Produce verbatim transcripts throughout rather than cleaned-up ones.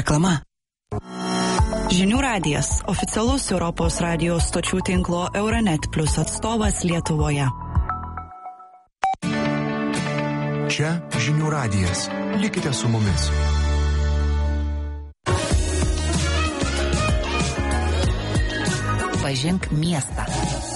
Reklama. Žinių radijas – oficialus Europos radijos stočių tinklo Euronet Plus atstovas Lietuvoje. Čia Žinių radijas. Likite su mumis. Pažink miestą.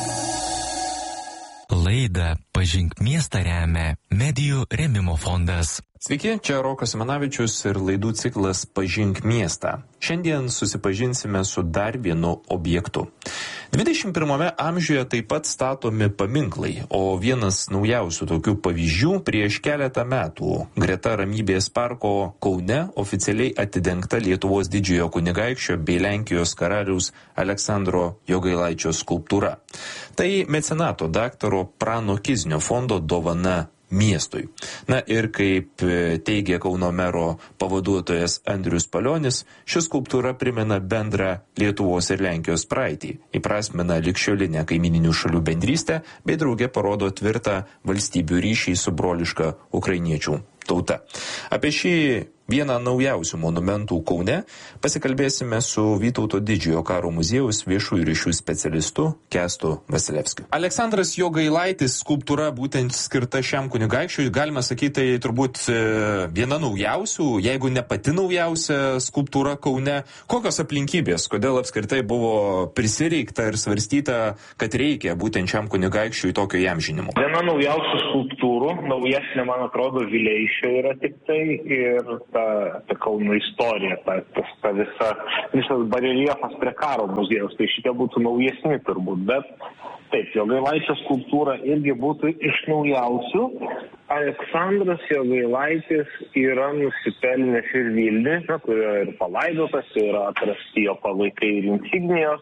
Laidą Pažink miestą remia Medijų rėmimo fondas. Sveiki, čia Rokas Simanavičius ir laidų ciklas Pažink miestą. Šiandien susipažinsime su dar vienu objektu. dvidešimt pirmame amžiuje taip pat statomi paminklai, o vienas naujausių tokių pavyzdžių prieš keletą metų greta Ramybės parko Kaune oficialiai atidengta Lietuvos didžiojo kunigaikščio bei Lenkijos karaliaus Aleksandro Jogailaičio skulptūra. Tai mecenato daktaro Prano Kiznio fondo dovana miestui. Na ir kaip teigia Kauno mero pavaduotojas Andrius Palionis, ši skulptūra primena bendrą Lietuvos ir Lenkijos praeitį, įprasmina ligšiolinę kaimininių šalių bendrystę bei drauge parodo tvirtą valstybių ryšį su broliška ukrainiečių tauta. Apie šį vieną naujausių monumentų Kaune pasikalbėsime su Vytauto didžiojo karo muziejaus viešųjų ryšių specialistu Kęstu Vasilevskiu. Aleksandras Jogailaitis skulptūra būtent skirta šiam kunigaikščiui, galima sakyti, tai turbūt viena naujausių, jeigu ne pati naujausia skulptūra Kaune. Kokios aplinkybės, kodėl apskritai buvo prisireikta ir svarstyta, kad reikia būtent šiam kunigaikščiui tokio įamžinimo? Viena naujausių skulptūrų, naujesnė, man atrodo, Vileišio yra tik tai ir ta, ta Kauno istorija, ta, ta, ta visa, visas bareljefas prie karo muziejaus, tai šitie būtų naujesni turbūt, bet taip, Jogailaičio skulptūra irgi būtų iš naujausių. Aleksandras Jogailaitis yra nusipelnęs ir Vilniui, kurioje ir palaidotas, yra atrasti jo palaikai ir insignijos,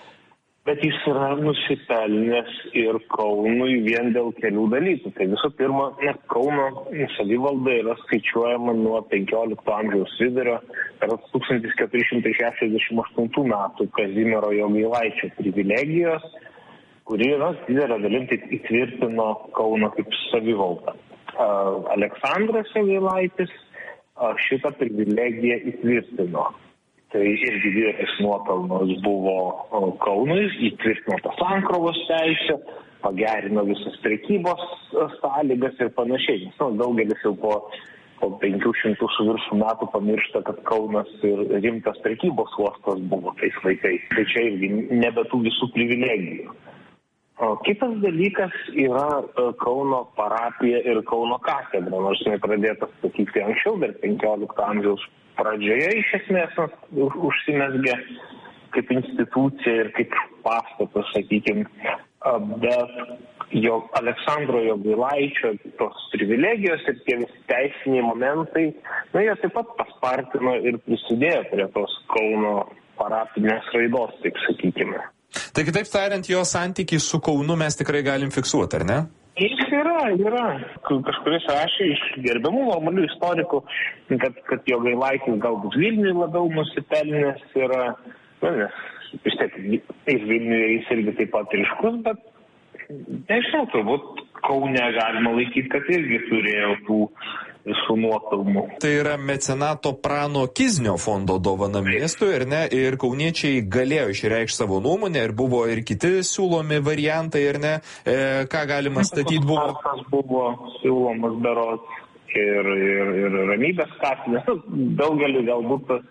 bet jis yra nusipelnęs ir Kaunui vien dėl kelių dalykų. Tai visų pirma, net Kauno savivalda yra skaičiuojama nuo penkiolikto amžiaus vidurio per tūkstantis keturi šimtai šešiasdešimt aštuntų metų Kazimiero Jogailaičio privilegijos, kuri yra didelė dalim tik įtvirtino Kauno kaip savivaldą. Aleksandras Jogailaitis šitą privilegiją įtvirtino. Tai irgi didelis nuopelnas buvo Kaunui, įtvirtino tą sankrovos teisę, pagerino visas prekybos sąlygas ir panašiai. Nes, nu, daugelis jau po, po penkių šimtų su viršų metų pamiršta, kad Kaunas ir rimtas prekybos uostas buvo tais laikais. Tai čia irgi nebe tų visų privilegijų. O kitas dalykas yra Kauno parapija ir Kauno katedra, nors jinai pradėta statyti anksčiau, dar penkiolikto amžiaus pradžioje iš esmės užsimezgė kaip institucija ir kaip pastatas, sakykime, bet jo Aleksandro Jogailaičio tos privilegijos ir tie visi teisiniai momentai, na, jie taip pat paspartino ir prisidėjo prie tos Kauno parapinės raidos, taip sakykime. Tai kitaip tariant, jo santykiai su Kaunu mes tikrai galim fiksuoti, ar ne? Jis yra, yra. Kažkuris rašė iš gerbiamų normalių istorikų, kad, kad Jogailaitis galbūt Vilniui labiau nusipelnęs yra, na, nes vis tiek ir Vilniuje jis irgi taip pat ryškus, bet nežinau, turbūt Kaune galima laikyti, kad irgi turėjo tų visų nuopelnų. Tai yra mecenato Prano Kiznio fondo dovana miestui, ar ne? Ir kauniečiai galėjo išreikšti savo nuomonę ir buvo ir kiti siūlomi variantai, ar ne? E, ką galima statyti buvo? Parkas buvo siūlomas berods ir, ir, ir Ramybės kapinės. Daugelį galbūt tas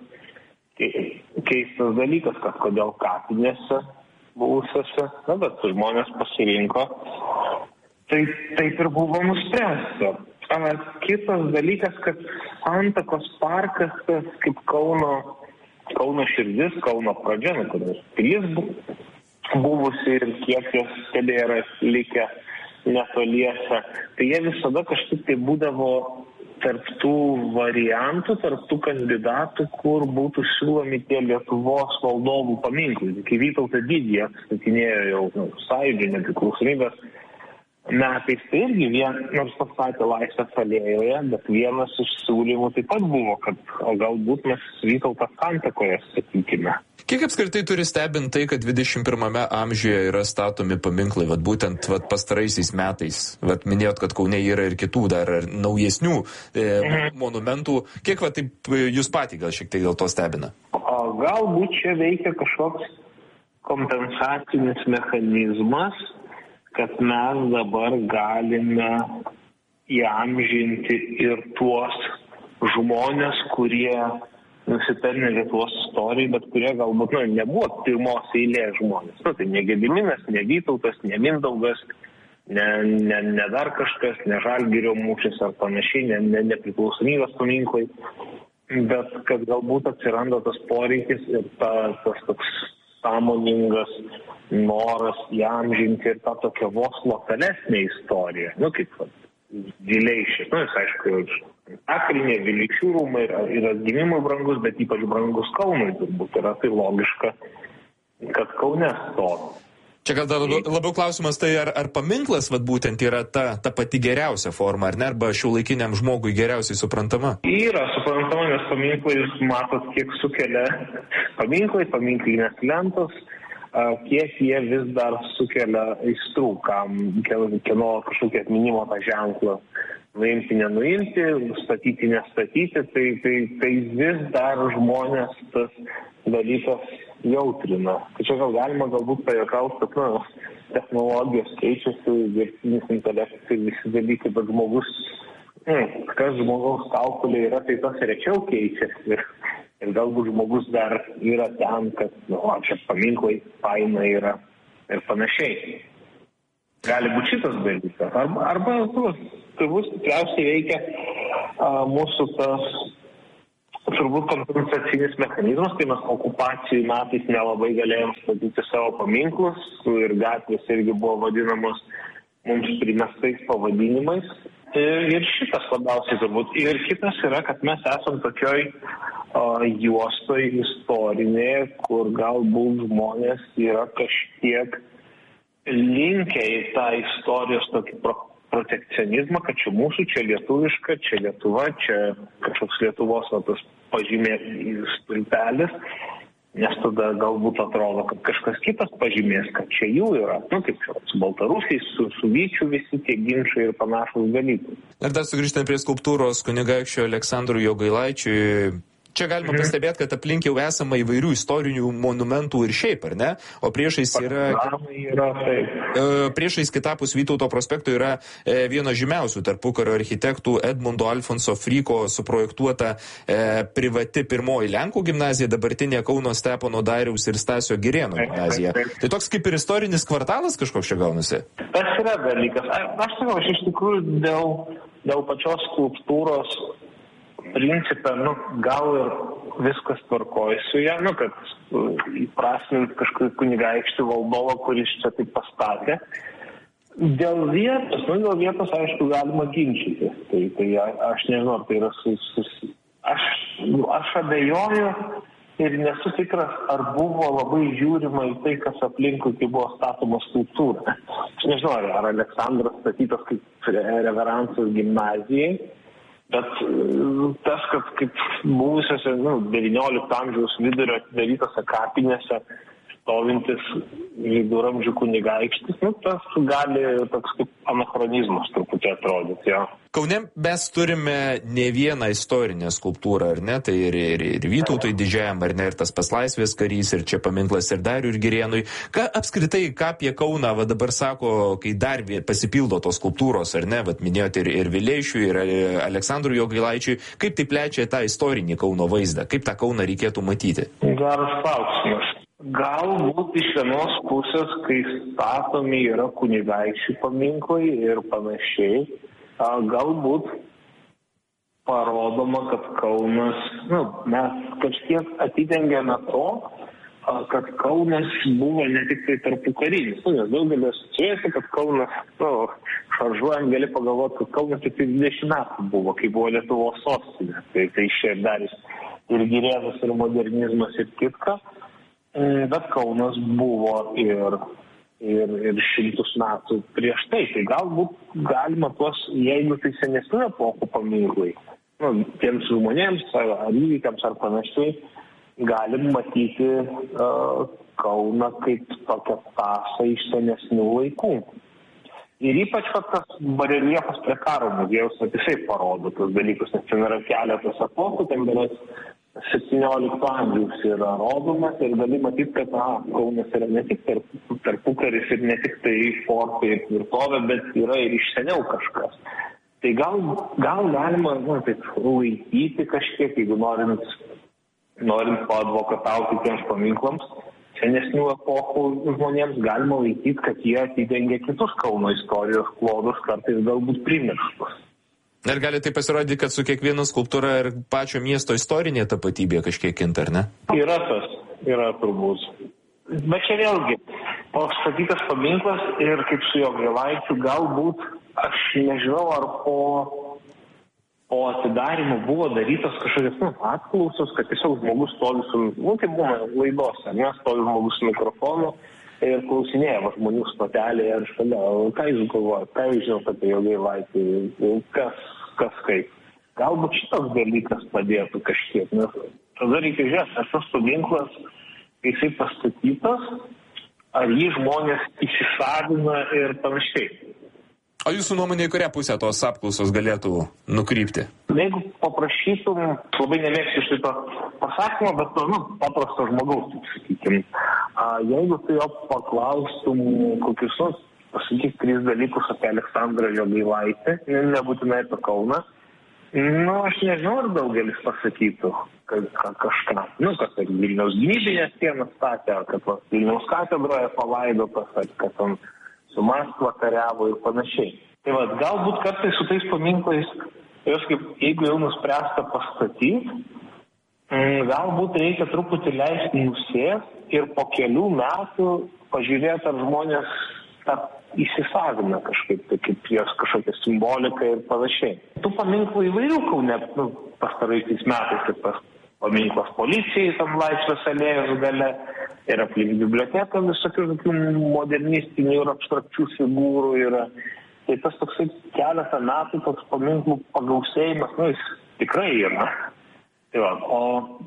keistas dalykas, kad kodėl kapinėse buvusiose, na, bet žmonės pasirinko. Tai taip ir buvo nuspręsta. Kitas dalykas, kad Santakos parkas, kaip Kauno, Kauno širdis, Kauno pradžia, kuris pilis buvusi ir kiek jos tebėra likę netoliese, tai jie visada kažkaip tai būdavo tarp tų variantų, tarp tų kandidatų, kur būtų siūlomi tie Lietuvos valdovų paminklai. Kai Vytautą didįjį atstatinėjo jau nu, Sąjūdžio nepriklausomybės metais tai irgi vien, nors pastatė Laisvės alėjoje, bet vienas iš siūlymų taip pat buvo, kad o galbūt mes Vytautas Santakoje statykime. Kiek apskritai turi stebint tai, kad dvidešimt pirmame amžiuje yra statomi paminklai, vat būtent vat pastaraisiais metais, vat minėjot, kad Kaune yra ir kitų dar naujesnių e, mhm. monumentų, kiek vat taip jūs patį gal šiek tiek dėl to stebina? O galbūt čia veikia kažkoks kompensacinis mechanizmas, kad mes dabar galime įamžinti ir tuos žmonės, kurie nusipelnė Lietuvos istorijai, bet kurie galbūt nu, nebuvo pirmos eilės žmonės. Nu, tai ne Gediminas, ne Vytautas, ne Mindaugas, ne, ne, ne dar kažkas, ne Žalgirio mūšis ar panašiai, ne, ne nepriklausomybės paminklai, bet kad galbūt atsiranda tas poreikis ir ta, tas toks sąmoningas noras įamžinti ir tą tokią vos lokalesnę istoriją. Nu, kaip Vileišis, nu, jis aišku, Akrinė, Vileišių rūmai yra, yra gimimui brangus, bet ypač brangus Kaunui turbūt yra tai logiška, kad Kaune stovi. Čia gal dar labiau klausimas, tai ar, ar paminklas vat, būtent yra ta, ta pati geriausia forma, ar ne, arba šiuolaikiniam žmogui geriausiai suprantama? Yra suprantama, nes paminklai, jūs matot, kiek sukelia paminklai, paminklinės lentos, kiek jie vis dar sukelia aistrų, kam kieno kažkokia atminimo tą ženklą nuimti, nenuimti, statyti, nestatyti, tai, tai, tai vis dar žmonės tas dalykas jautrina. Tačiau gal galima galbūt pajuokauti, kad nu, technologijos keičiasi, dirbtinis intelektas ir visi dalykai, bet žmogus, mm, kas žmogaus kaukulė yra, tai tas rečiau keičiasi. Ir, ir galbūt žmogus dar yra ten, kad nu, čia paminklai, faina yra ir panašiai. Gali būti šitas dalykas. Arba, arba nu, turbūt tikriausiai veikia a, mūsų tas turbūt kompensacinis mechanizmas, kai mes okupacijų metais nelabai galėjom statyti savo paminklus ir gatvės irgi buvo vadinamos mums primestais pavadinimais. Ir, ir šitas labiausiai turbūt. Ir kitas yra, kad mes esam tokioj uh, juostoj istorinėje, kur galbūt žmonės yra kažkiek linkę į tą istorijos tokį pro, protekcionizmą, kad čia mūsų, čia lietuviška, čia Lietuva, čia kažkoks Lietuvos va, tas pažymės stulpelis, nes tada galbūt atrodo, kad kažkas kitas pažymės, kad čia jų yra. Nu, kaip čia, su Baltarusiais, su, su Vyčiu visi tie ginčai ir panašus dalykai. Ir dar sugrįžtant prie skulptūros kunigaikščio Aleksandrui Jogailaičiui, čia galima mhm. pastebėti, kad aplink jau esama įvairių istorinių monumentų ir šiaip, ar ne? O priešais yra... yra e, priešais kitapus Vytauto prospekto yra e, vieno žymiausių tarpukario architektų Edmundo Alfonso Fryko suprojektuota e, privati pirmoji Lenkų gimnazija, dabartinė Kauno Stepono Dariaus ir Stasio Girėno gimnazija. Tai toks kaip ir istorinis kvartalas kažkoks čia gaunasi? Tas yra dalykas. Aš sakau, aš iš tikrųjų dėl, dėl pačios skulptūros principą, nu, gal ir viskas tvarkoja su ją, nu, kad įprasmint kažkokį kunigaikštį valdovą, kuris čia taip pastatė. Dėl vietos, nu, dėl vietos, aišku, galima ginčyti. Tai, tai aš nežinau, ar tai yra sus... sus aš, aš abejoju ir nesu tikras, ar buvo labai žiūrima į tai, kas aplinkui, kai buvo statoma skulptūra. Aš nežinau, ar Aleksandras statytas kaip reveransas gimnazijai, bet tas, kad kaip buvusiose nu, devyniolikto amžiaus vidurio atidarytose kapinėse stovintis viduramžių kunigaikštis, nu, tas gali toks kaip anachronizmas truputį atrodyti. Jo. Kaune mes turime ne vieną istorinę skulptūrą, ar ne? Tai ir, ir, ir Vytautui didžiajam, ar ne? Ir tas pats Laisvės karys, ir čia paminklas ir Dariui ir Girėnui. Ką apskritai, ką apie Kauną va, dabar sako, kai dar pasipildo tos skulptūros, ar ne? Vat minėjote ir, ir Vileišiui, ir Aleksandrui Jogailaičiui. Kaip tai plečia tą istorinį Kauno vaizdą? Kaip tą Kauną reikėtų matyti? Geras klausimas. Galbūt iš vienos pusės, kai statomi yra kunigaikščių paminklai ir panašiai, galbūt parodoma, kad Kaunas, nu, mes kažkiek atidengėme to, kad Kaunas buvo ne tik tai tarpukarinis, nu, nes daugelis asocijuojasi, kad Kaunas, nu, šaržuojant gali pagalvoti, kad Kaunas tik dvidešimt metų buvo, kai buvo Lietuvos sostinė, tai, tai čia dar ir Girėnas, ir modernizmas, ir kitka. Bet Kaunas buvo ir ir, ir šimtus metų prieš tai. Tai galbūt galima tuos, jeigu tai senesnių epochų paminklai, nu, tiems žmonėms ar, ar įvykiams ar panašiai, galim matyti uh, Kauną kaip tokią tasą iš senesnių laikų. Ir ypač tas bareljefas prie karo muziejaus atisai parodo tos dalykus, nes ten yra keletas epochų, ten beveik septyniolikto amžiaus yra rodomas ir gali matyti, kad na, Kaunas yra ne tik tarpukaris ir ne tik tai fortai ir tvirtovė, bet yra ir iš seniau kažkas. Tai gal, gal galima nu, taip, laikyti kažkiek, jeigu norint, norint paadvokatauti tiems paminklams, senesnių epochų žmonėms galima laikyti, kad jie atidengia kitus Kauno istorijos klodus, kartais galbūt primirštus. Ir gali tai pasirodyti, kad su kiekviena skulptūra ir pačio miesto istorinė tapatybė kažkiek kinta, ar ne? Yra tas, yra turbūt. Bet čia vėlgi, pastatytas paminklas ir kaip su Jogailaičiu, galbūt, aš nežinau, ar po, po atidarimo buvo darytos kažkokios nu, atklausos, kad tiesiog žmogus stovi su, nu, tai būna laidose, ne, stovi žmogus su mikrofonu ir klausinėja žmonių stotelėje ir šalia, ką jūs galvojate, ką jūs žinote apie Jogailaitį, kas, kas kaip. Galbūt šitas dalykas padėtų kažkiek, nes tada reikia žiūrėti, ar tas paminklas, kai jisai pastatytas, ar jį žmonės įsisavina ir panašiai. O jūsų nuomonė, į kurią pusę tos apklausos galėtų nukrypti? Jeigu paprašytum, labai nemėgsiu šito pasakymo, bet nu, paprasto žmogaus, taip sakykim. Jeigu tu jo paklaustum kokius, nu, pasakyk, tris dalykus apie Aleksandrą Jogailaitį, nebūtinai apie Kauną, nu, aš nežinau, ar daugelis pasakytų kad, kad kažką. Nu, kad tai Vilniaus gynybinės sienas statė, ar kad Vilniaus katedroje palaidotas, ar kad ten su Maskva kariavo ir panašiai. Tai va, galbūt kartais su tais paminklais, jos kaip, jeigu jau nuspręsta pastatyti, galbūt reikia truputį leisti nusėsti ir po kelių metų pažiūrėti, ar žmonės tą įsisavina kažkaip, tai kaip jos kažkokia simbolika ir panašiai. Tų paminklų įvairių Kaune, nu, pastaraisiais metais, kaip tas paminklas policijai, tam Laisvės alėjos gale, ir aplink biblioteką visokių modernistinių ir abstrakčių figūrų yra. Tai tas toksai keletą metų toks paminklų pagausėjimas, nu, jis tikrai yra. Tai va, o,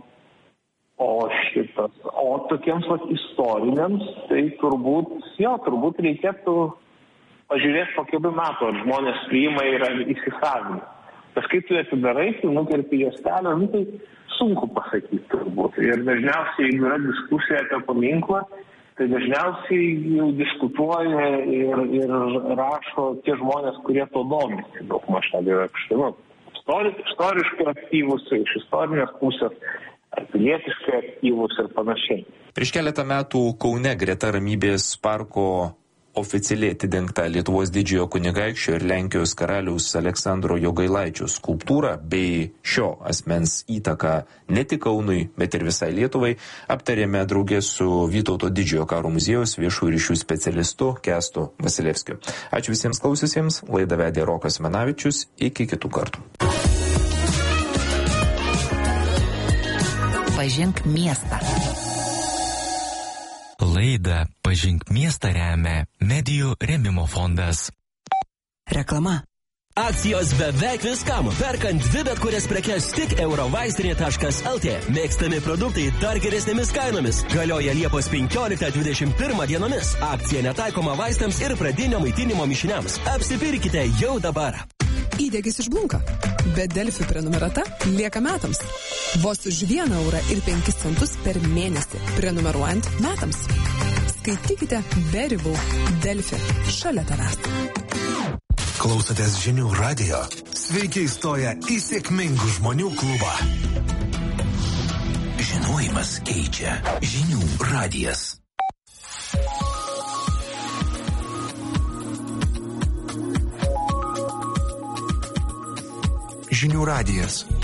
o šitas, o tokiems va, istoriniams, tai turbūt, jo, turbūt reikėtų pažiūrėti po kelių metų, ar žmonės priima ir įsisavina. Nes kai tu atidarai, tu nukerpi juostelę, nu, tai sunku pasakyti turbūt. Ir dažniausiai, jeigu yra diskusija apie paminklą, tai dažniausiai jau diskutuoja ir, ir rašo tie žmonės, kurie to domisi. Daug maž tai yra kažkaip, nu, istoriškai aktyvus, iš istorinės pusės, ar pilietiškai aktyvus ir panašiai. Prieš keletą metų Kaune greta Ramybės parko oficialiai atidengta Lietuvos didžiojo kunigaikščio ir Lenkijos karaliaus Aleksandro Jogailaičio skulptūra bei šio asmens įtaka ne tik Kaunui, bet ir visai Lietuvai aptarėme draugė su Vytauto didžiojo karo muziejaus viešųjų ryšių specialistu Kęstu Vasilevskiu. Ačiū visiems klausiusiems, laidą vedė Rokas Menavičius, iki kitų kartų. Pažink miestą. Laidą Pažink miestą remia Medijų rėmimo fondas. Reklama. Akcijos beveik viskam. Perkant dvi bet kurias prekes tik eurovaistinė taškas lt. Mėgstami produktai dar geresnėmis kainomis. Galioja Liepos penkioliktą dvidešimt pirmą dienomis. Akcija netaikoma vaistams ir pradinio maitinimo mišiniams. Apsipirkite jau dabar. Įdegis išblunka, bet Delfi prenumerata lieka metams. Vos už vieną eurą ir penkis centus per mėnesį, prenumeruojant metams. Skaitykite be ribų. Delfi. Šalia tavęs. Klausotės Žinių radijo. Sveiki įstoję į sėkmingų žmonių klubą. Žinojimas keičia. Žinių radijas. Žinių radijas.